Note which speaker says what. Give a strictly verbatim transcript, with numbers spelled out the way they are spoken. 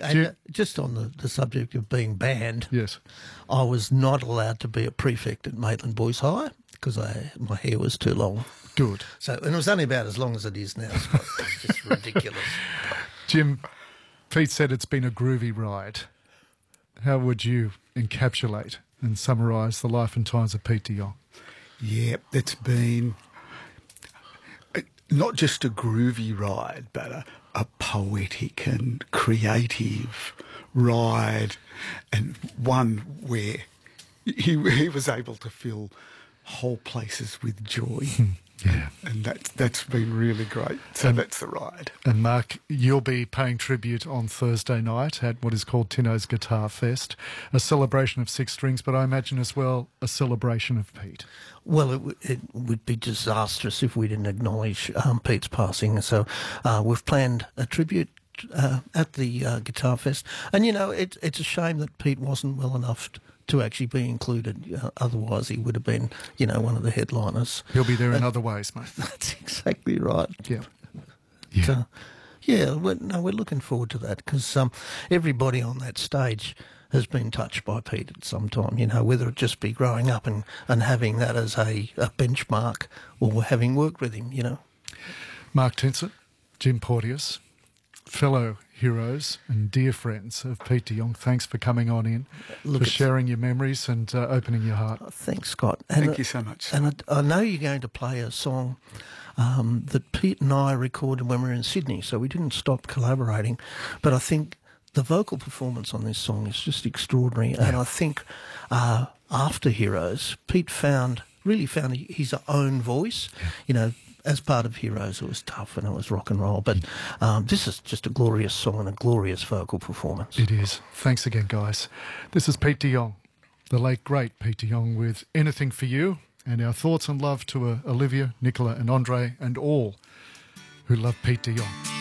Speaker 1: And
Speaker 2: Do you-
Speaker 1: uh, just on the, the subject of being banned,
Speaker 2: Yes.
Speaker 1: I was not allowed to be a prefect at Maitland Boys High because I my hair was too long.
Speaker 2: Good.
Speaker 1: So, and it was only about as long as it is now. Scott. It's just ridiculous.
Speaker 2: Jim, Pete said it's been a groovy ride. How would you encapsulate and summarise the life and times of Pete de Jong?
Speaker 3: Yeah, it's been uh, not just a groovy ride, but a, a poetic and creative ride, and one where he, he was able to fill whole places with joy.
Speaker 2: Yeah.
Speaker 3: And that's, that's been really great. So
Speaker 2: And-
Speaker 3: that's the ride.
Speaker 2: And Mark, you'll be paying tribute on Thursday night at what is called Tino's Guitar Fest, a celebration of Six Strings, but I imagine as well a celebration of Pete.
Speaker 1: Well, it, w- it would be disastrous if we didn't acknowledge um, Pete's passing. So uh, we've planned a tribute uh, at the uh, Guitar Fest. And, you know, it, it's a shame that Pete wasn't well enough t- to actually be included. Uh, otherwise, he would have been, you know, one of the headliners.
Speaker 2: He'll be there in other ways, mate.
Speaker 1: That's exactly right.
Speaker 2: Yeah. Yeah.
Speaker 1: So, yeah, we're, no, we're looking forward to that because um, everybody on that stage has been touched by Pete at some time, you know, whether it just be growing up and, and having that as a, a benchmark or having worked with him, you know.
Speaker 2: Mark Tinsett, Jim Porteous, fellow heroes and dear friends of Pete de Jong, thanks for coming on in,
Speaker 1: Look,
Speaker 2: for
Speaker 1: it's-
Speaker 2: sharing your memories and uh, opening your heart.
Speaker 1: Thanks, Scott. And,
Speaker 3: Thank
Speaker 1: uh,
Speaker 3: you so much.
Speaker 1: And I, I know you're going to play a song um, that Pete and I recorded when we were in Sydney, so we didn't stop collaborating. But I think the vocal performance on this song is just extraordinary. And I think uh, after Heroes, Pete found really found his own voice. You know, as part of Heroes, it was tough and it was rock and roll. But um, this is just a glorious song and a glorious vocal performance.
Speaker 2: It is. Thanks again, guys. This is Pete de Jong, the late, great Pete de Jong, with Anything for You, and our thoughts and love to uh, Olivia, Nicola and Andre and all who love Pete de Jong.